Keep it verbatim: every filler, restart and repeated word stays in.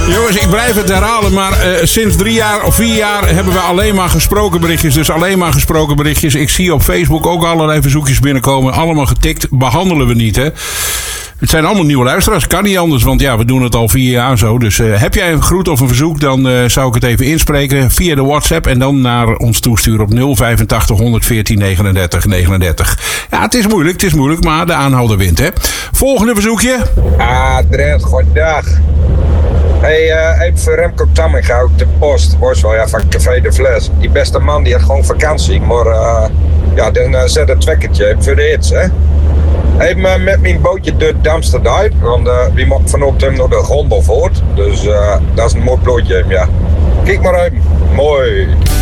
Jongens, ik blijf het herhalen, maar uh, sinds drie jaar of vier jaar hebben we alleen maar gesproken berichtjes. Dus alleen maar gesproken berichtjes. Ik zie op Facebook ook allerlei verzoekjes binnenkomen. Allemaal getikt. Behandelen we niet, hè. Het zijn allemaal nieuwe luisteraars. Kan niet anders, want ja, we doen het al vier jaar zo. Dus uh, heb jij een groet of een verzoek, dan uh, zou ik het even inspreken via de WhatsApp. En dan naar ons toesturen op nul vijfentachtig honderdveertien negenendertig negenendertig. Ja, het is moeilijk, het is moeilijk, maar de aanhouder wint, hè. Volgende verzoekje. Ah, Drent, goeiedag. Hey, uh, even voor Remco Tamminga ook de post. Was wel ja, van Café de Fles. Die beste man die had gewoon vakantie. Maar uh, ja, dan uh, zet het wekkertje voor de hits, hè. Even uh, met mijn bootje de Damsterdam. Want uh, wie mag vanop hem naar de gondel voort. Dus uh, dat is een mooi blootje, ja. Kijk maar even. Mooi.